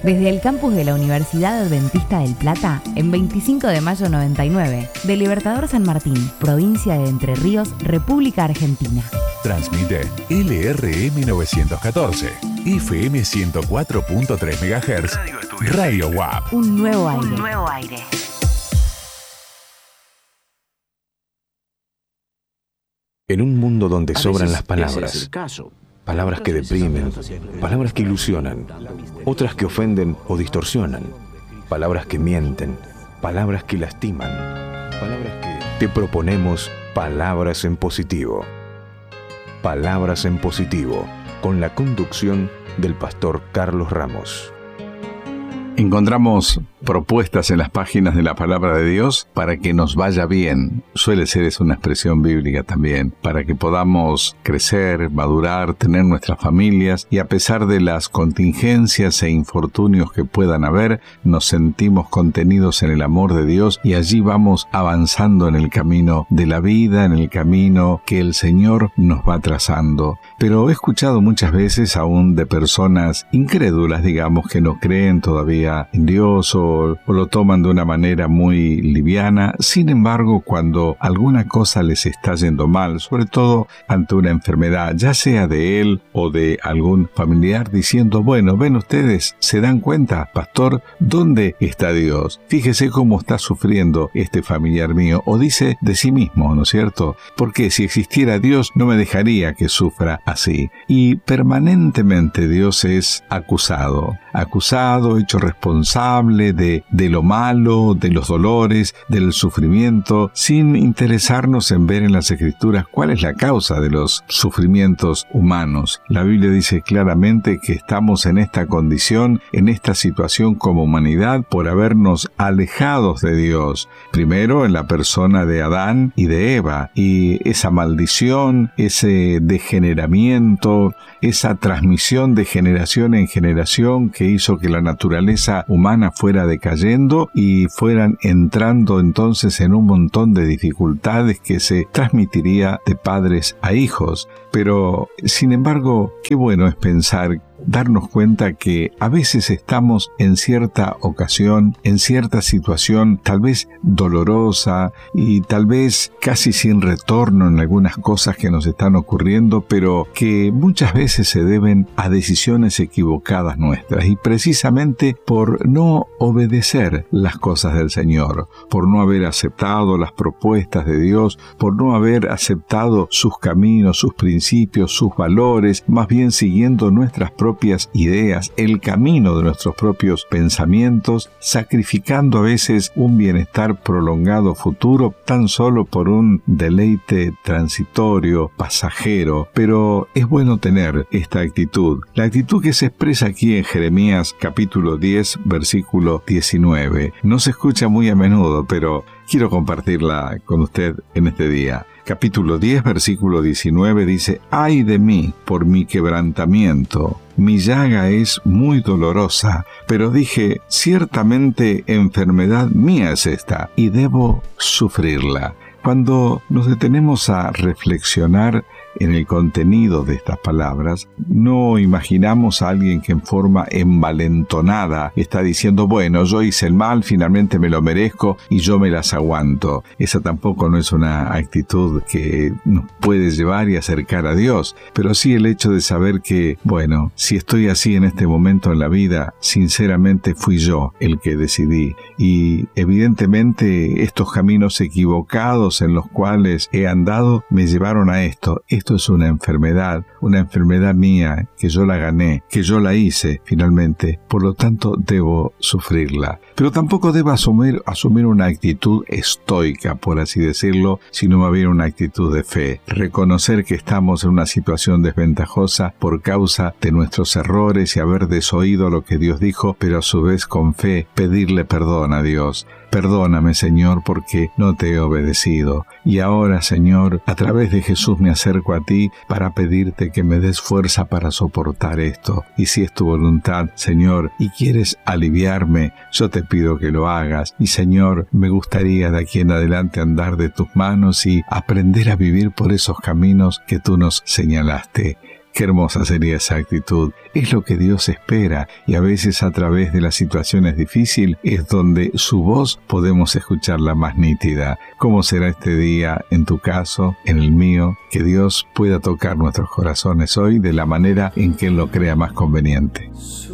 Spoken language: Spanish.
Desde el campus de la Universidad Adventista del Plata, en 25 de mayo 99, de Libertador San Martín, provincia de Entre Ríos, República Argentina. Transmite LRM 914, FM 104.3 MHz, Radio WAP. Un nuevo aire. En un mundo donde sobran las palabras, palabras que deprimen, palabras que ilusionan, otras que ofenden o distorsionan, palabras que mienten, palabras que lastiman, palabras que... Te proponemos Palabras en Positivo. Palabras en Positivo, con la conducción del pastor Carlos Ramos. Encontramos propuestas en las páginas de la Palabra de Dios para que nos vaya bien. Suele ser es una expresión bíblica también, para que podamos crecer, madurar, tener nuestras familias y a pesar de las contingencias e infortunios que puedan haber, nos sentimos contenidos en el amor de Dios y allí vamos avanzando en el camino de la vida, en el camino que el Señor nos va trazando. Pero he escuchado muchas veces aún de personas incrédulas, digamos, que no creen todavía en Dios o lo toman de una manera muy liviana. Sin embargo, cuando alguna cosa les está yendo mal, sobre todo ante una enfermedad, ya sea de él o de algún familiar, diciendo, bueno, ven ustedes, se dan cuenta, pastor, ¿dónde está Dios? Fíjese cómo está sufriendo este familiar mío. O dice de sí mismo, ¿no es cierto? Porque si existiera Dios, no me dejaría que sufra así. Y permanentemente Dios es acusado, hecho responsable de lo malo, de los dolores, del sufrimiento, sin interesarnos en ver en las Escrituras cuál es la causa de los sufrimientos humanos. La Biblia dice claramente que estamos en esta condición, en esta situación como humanidad, por habernos alejados de Dios. Primero en la persona de Adán y de Eva, y esa maldición, ese degeneramiento, esa transmisión de generación en generación que hizo que la naturaleza humana fuera decayendo y fueran entrando entonces en un montón de dificultades que se transmitiría de padres a hijos. Pero, sin embargo, qué bueno es pensar, darnos cuenta que a veces estamos en cierta ocasión, en cierta situación tal vez dolorosa y tal vez casi sin retorno en algunas cosas que nos están ocurriendo, pero que muchas veces se deben a decisiones equivocadas nuestras y precisamente por no obedecer las cosas del Señor, por no haber aceptado las propuestas de Dios, por no haber aceptado sus caminos, sus principios, sus valores, más bien siguiendo nuestras propias ideas, el camino de nuestros propios pensamientos, sacrificando a veces un bienestar prolongado futuro tan solo por un deleite transitorio, pasajero. Pero es bueno tener esta actitud, la actitud que se expresa aquí en Jeremías capítulo 10, versículo 19. No se escucha muy a menudo, pero quiero compartirla con usted en este día. Capítulo 10, versículo 19 dice: «Ay de mí por mi quebrantamiento, mi llaga es muy dolorosa, pero dije, ciertamente enfermedad mía es esta, y debo sufrirla». Cuando nos detenemos a reflexionar en el contenido de estas palabras, no imaginamos a alguien que en forma envalentonada está diciendo, bueno, yo hice el mal, finalmente me lo merezco y yo me las aguanto. Esa tampoco no es una actitud que nos puede llevar y acercar a Dios, pero sí el hecho de saber que, bueno, si estoy así en este momento en la vida, sinceramente fui yo el que decidí. Y evidentemente estos caminos equivocados en los cuales he andado me llevaron a esto. Esto es una enfermedad mía, que yo la gané, que yo la hice finalmente, por lo tanto debo sufrirla. Pero tampoco debo asumir una actitud estoica, por así decirlo, sino más bien una actitud de fe. Reconocer que estamos en una situación desventajosa por causa de nuestros errores y haber desoído lo que Dios dijo, pero a su vez con fe pedirle perdón a Dios. Perdóname, Señor, porque no te he obedecido. Y ahora, Señor, a través de Jesús me acerco a ti para pedirte que me des fuerza para soportar esto. Y si es tu voluntad, Señor, y quieres aliviarme, yo te pido que lo hagas. Y, Señor, me gustaría de aquí en adelante andar de tus manos y aprender a vivir por esos caminos que tú nos señalaste. Qué hermosa sería esa actitud. Es lo que Dios espera, y a veces a través de las situaciones difíciles es donde su voz podemos escucharla más nítida. ¿Cómo será este día en tu caso, en el mío? Que Dios pueda tocar nuestros corazones hoy de la manera en que Él lo crea más conveniente.